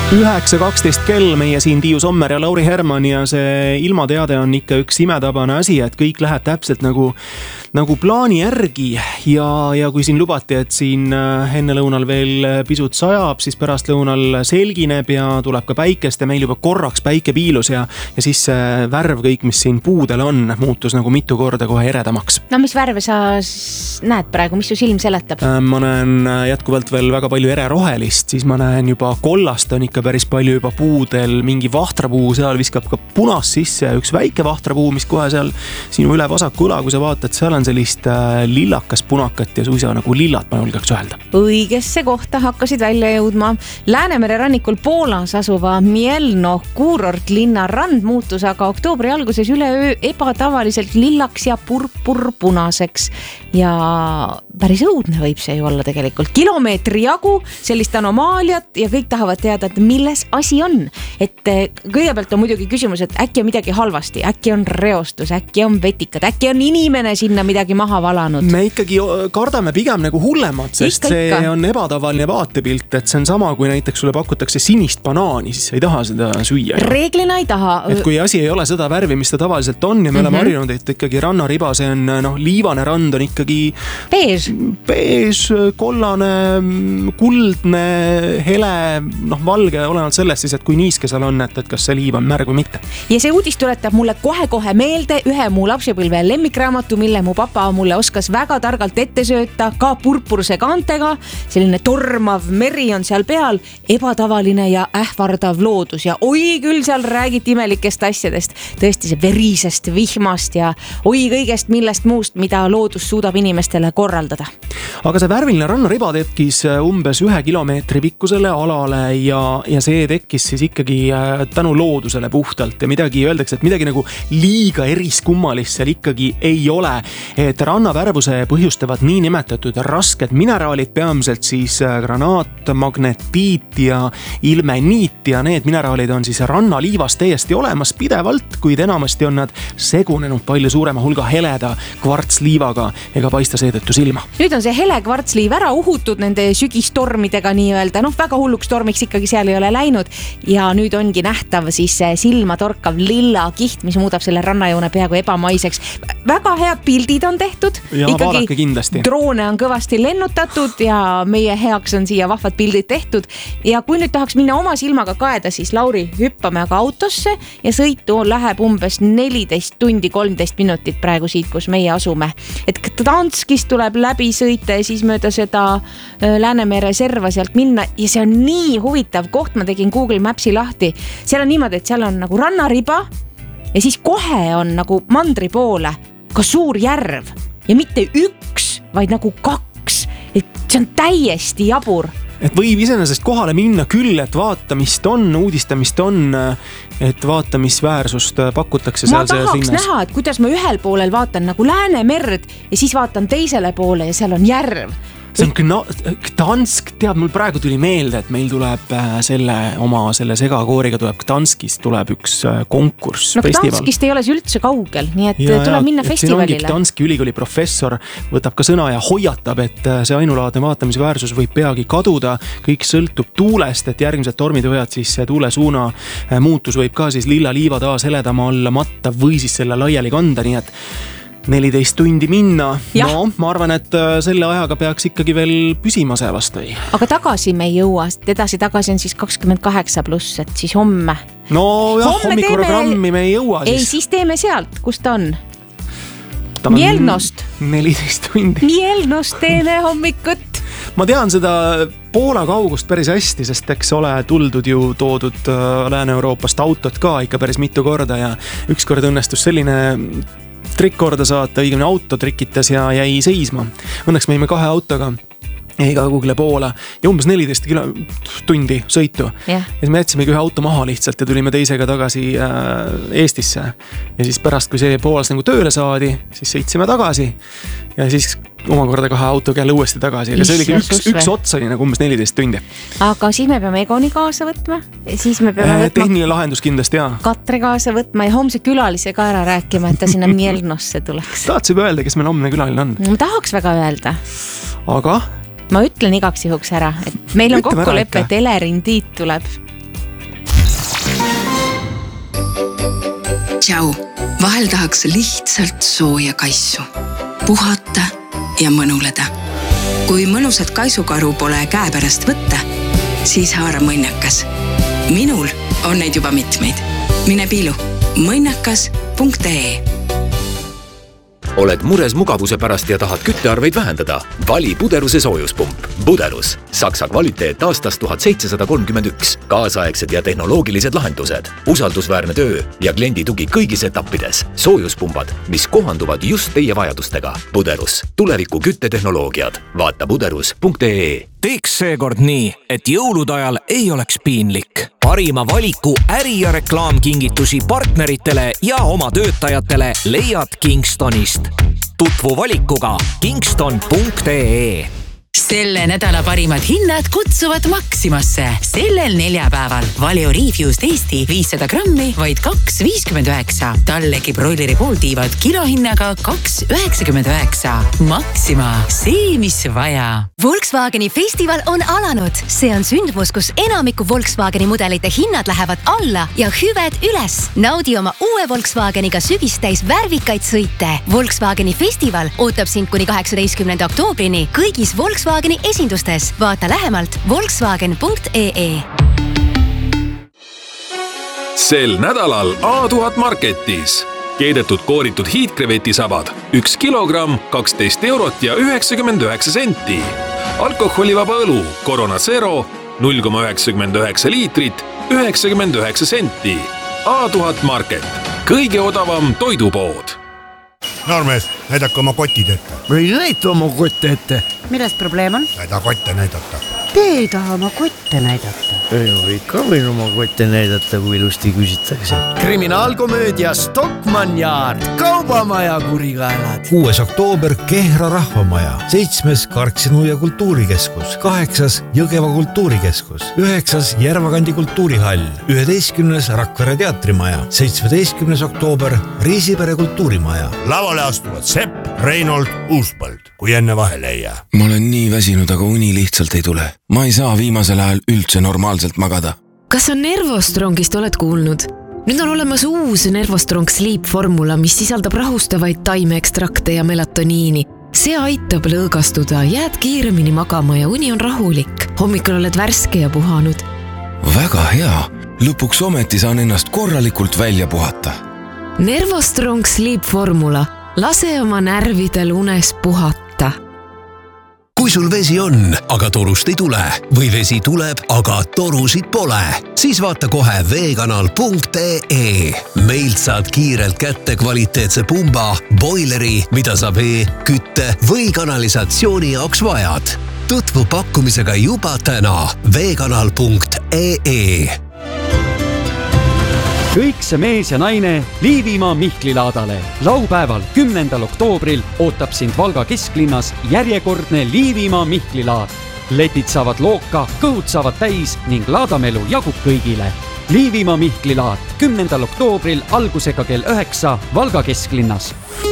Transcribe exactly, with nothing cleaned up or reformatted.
üheksa kaksteist kell, meie siin Tiiu Sommer ja Lauri Herman ja see ilmateade on ikka üks imetabane asi, et kõik läheb täpselt nagu, nagu plaani järgi ja, ja kui siin lubati, et siin enne lõunal veel pisut sajab, siis pärast lõunal selgineb ja tuleb ka päikest ja meil juba korraks päike piilus ja, ja siis see värv kõik, mis siin puudel on, muutus nagu mitu korda kohe eredamaks. No mis värve sa näed praegu, mis su silm seletab? Ma näen jätkuvalt veel väga palju ererohelist, siis ma näen juba kollast on ikka päris palju juba puudel, mingi vahtrapuu, seal viskab ka punast sisse üks väike vahtrapuu, mis kohe seal sinu üle vasaku õla, kui sa vaatad, seal on sellist lillakas punakat ja suisa nagu lillat, ma julgeks öelda. Õigesse kohta hakkasid välja jõudma Läänemere rannikul Poolas asuva Mielno kuurortlinna rand muutus aga oktoobri alguses üleöö ebatavaliselt lillaks ja purpurpunaseks ja päris õudne võib see ju olla tegelikult. Kilomeetri jagu sellist anomaaliat ja kõik tahavad teada, et milles asi on. Et kõigepealt on muidugi küsimus, et äkki on midagi halvasti, äkki on reostus, äkki on vetikad, äkki on inimene sinna midagi maha valanud. Me ikkagi kardame pigem nagu hullemat, sest ikka, see ikka. On ebatavaline vaatepilt, et see on sama, kui näiteks sulle pakutakse sinist banaani, siis ei taha seda süüa. Reeglina ei taha. Et kui asi ei ole seda värvi, mis ta tavaliselt on ja me mm-hmm. oleme harjunud, et ikkagi rannariba, see on noh, liivane rand on ikkagi bees, bees kollane, kuldne, hele, noh, valge, olenevalt sellest siis, et kui niiske seal on, et, et kas see liiv on märg või mitte. Ja see uudis tuletab mulle kohe-kohe meelde ühe mu lapsepõlve lemmikraamatu, mille mu papa mulle oskas väga targalt ette sööta, ka purpurse kaantega, selline tormav meri on seal peal, ebatavaline ja ähvardav loodus ja oi küll seal räägiti imelikest asjadest, tõesti see verisest vihmast ja oi kõigest millest muust, mida loodus suudab inimestele korraldada. Aga see värviline rannariba tekkis umbes ühe kilomeetri pikkusele alale ja, ja see tekkis siis ikkagi tänu loodusele puhtalt ja midagi öeldakse, et midagi nagu liiga eriskummalist seal ikkagi ei ole, et rannavärvuse põhjustavad nii nimetatud rasked mineraalid, peamiselt siis granaat, magnetiit ja ilmeniit ja need mineraalid on siis rannaliivas täiesti olemas pidevalt, kuid enamasti on nad segunenud palju suurema hulga heleda kvartsliivaga ega paista seetõttu silma. Nüüd on see hele kvartsliiv ära uhutud nende sügistormidega nii-öelda, noh väga hulluks tormiks ikkagi seal ei ole läinud ja nüüd ongi nähtav siis silma torkav lilla kiht, mis muudab selle rannajoone peaaegu ebamaiseks. Väga head pildid on tehtud. Ja vaadake kindlasti. Droone on kõvasti lennutatud ja meie heaks on siia vahvad pildid tehtud. Ja kui nüüd tahaks minna oma silmaga kaeda, siis Lauri, hüppame aga autosse ja sõitu läheb umbes neliteist tundi kolmteist minutit praegu siit, kus meie asume. Et Gdanskist tuleb läbi sõita ja siis mööda seda Läänemere serva sealt minna ja see on nii huvitav koht, ma tegin Google Mapsi lahti. Seal on niimoodi, et seal on nagu rannariba ja siis kohe on nagu mandri poole ka suur järv ja mitte üks, vaid nagu kaks. Et see on täiesti jabur. Et võib iseenesest kohale minna küll, et vaatamist on, uudistamist on, et vaatamisväärsust pakutakse seal selles linnas. Ma tahaks näha, et kuidas ma ühel poolel vaatan nagu Läänemerd ja siis vaatan teisele poole ja seal on järv. See on Gdansk, tead, mul praegu tuli meelde, et meil tuleb selle oma selle segakooriga tuleb Gdanskist tuleb üks konkurss, no, festival. Gdanskist ei ole see üldse kaugel, nii et ja, tuleb minna festivalile. Gdanski ülikooli professor võtab ka sõna ja hoiatab, et see ainulaadne vaatamisväärsus võib peagi kaduda, kõik sõltub tuulest, et järgmised tormid võivad siis tuulesuuna muutus võib ka siis lilla liiva taas heledama alla matta või siis selle laiali kanda, nii et neliteist tundi minna. Ja. No, ma arvan, et selle ajaga peaks ikkagi veel püsima see vast või. Aga tagasi me ei jõua, edasi tagasi on siis kakskümmend kaheksa pluss, et siis homme. No jah, hommikuprogrammi teeme... me ei jõua siis. Ei, siis teeme sealt, kus ta on. Ta on Mielnost. neliteist tundi. Mielnost teeme hommikut. Ma tean seda Poola kaugust päris hästi, sest eks ole tuldud ju toodud Lääne-Euroopast autot ka ikka päris mitu korda ja ükskord õnnestus selline trikk korda saata, õigemini auto trikitas ja jäi seisma. Õnneks me jäime kahe autoga iga Google Poola ja umbes neliteist kilo tundi sõitu. Yeah. Ja siis me jätsimegi ühe auto maha lihtsalt ja tulime teisega tagasi äh, Eestisse. Ja siis pärast, kui see Poolas nagu tööle saadi, siis sõitsime tagasi ja siis omakorda kahe autoga jälle uuesti tagasi. Ja see oligi üks, üks ots oli nagu umbes neliteist tundi. Aga siis me peame Egoni kaasa võtma. Siis me peame võtma tehniline lahendus kindlasti, jaa. Katre kaasa võtma ja homse külalise ka ära rääkima, et ta sinna Mielnosse tuleks. Tahad juba öelda, kes meil homne külaline on? Ma tahaks väga öelda. Aga? Ma ütlen igaks juhuks ära, et meil on kokkulepe, et Elerin Tiit tuleb. Tšau, vahel tahaks lihtsalt sooja kaisu, puhata ja mõnuleda. Kui mõnusat kaisukaru pole käepärast võtta, siis haara mõnnakas. Minul on neid juba mitmeid. Mine piilu mõnnakas punkt ee. Oled mures mugavuse pärast ja tahad küttearveid vähendada? Vali Buderuse soojuspump. Buderus. Saksa kvaliteet aastast tuhat seitsesada kolmkümmend üks. Kaasaegsed ja tehnoloogilised lahendused. Usaldusväärne töö ja kliendi tugi kõigis etappides. Soojuspumbad, mis kohanduvad just teie vajadustega. Buderus. Tuleviku küttetehnoloogiad. Vaata buderus punkt ee. Teeks seekord nii, et jõulude ajal ei oleks piinlik. Parima valiku äri- ja reklaamkingitusi partneritele ja oma töötajatele leiad Kingstonist. Tutvu valikuga kingston punkt ee. Selle nädala parimad hinnad kutsuvad Maximasse. Sellel neljapäeval Valio Refused Eesti viissada grammi vaid kaks viiskümmend üheksa. Tallegi broileri pooltiivad kilohinnaga kaks üheksakümmend üheksa. Maxima, see mis vaja. Volkswageni festival on alanud. See on sündmus, kus enamiku Volkswageni mudelite hinnad lähevad alla ja hüved üles. Naudi oma uue Volkswageniga sügistäis värvikaid sõite. Volkswageni festival ootab sind kuni kaheksateistkümnenda oktoobrini kõigis Volkswageni Volkswageni esindustes. Vaata lähemalt volkswagen punkt ee. Sel nädalal A tuhat Marketis. Keedetud kooritud hiidkrevetisabad. Üks kilogramm, kaksteist eurot ja üheksakümmend üheksa senti. Alkoholivaba õlu Corona Zero, null koma üheksakümmend üheksa liitrit, üheksakümmend üheksa senti. A tuhat Market. Kõige odavam toidupood. Noormees, näidake oma kotid ette. Või näita oma kotte ette. Milles probleem on? Näida kotte näidata. Te ei taha oma kotte näidata. Ei ole ikka võin oma kotte näidata, kui ilusti küsitakse. Kriminaalkomöödia Stockmann Yard. Kaubamaja kurikaelad. kuues oktoober Kehra rahvamaja. Seitsmes Karksinu ja kultuurikeskus. Kaheksas Jõgeva kultuurikeskus. Üheksas Järvakandi kultuurihall. Üheteistkümnes Rakvere teatrimaja. Seitsmeteistkümnes oktoober Riisipere kultuurimaja. Lavale astuvad Sepp, Reinold, Uuspõld, kui enne vahele ei jää. Ma olen nii väsinud, aga uni lihtsalt ei tule. Ma ei saa viimasel ajal üldse normaalselt magada. Kas sa Nervostrongist oled kuulnud? Nüüd on olemas uus Nervostrong Sleep formula, mis sisaldab rahustavaid taimeekstrakte ja melatoniini. See aitab lõõgastuda, jääd kiiremini magama ja uni on rahulik. Hommikul oled värske ja puhanud. Väga hea. Lõpuks ometi saan ennast korralikult välja puhata. Nervostrong Sleep formula. Lase oma närvidel unes puhata. Kui sul vesi on, aga torust ei tule või vesi tuleb, aga torusid pole, siis vaata kohe veekanal punkt ee. Meilt saad kiirelt kätte kvaliteetse pumba, boileri, mida sa vee, kütte või kanalisatsiooni jaoks vajad. Tutvu pakkumisega juba täna veekanal punkt ee. Kõik see mees ja naine Liivimaa Mihklilaadale. Laupäeval kümnendal oktoobril ootab sind Valga kesklinnas järjekordne Liivimaa Mihklilaad. Letid saavad looka, kõhud saavad täis ning laadamelu jagub kõigile. Liivimaa Mihklilaad kümnendal oktoobril algusega kell üheksa Valga kesklinnas.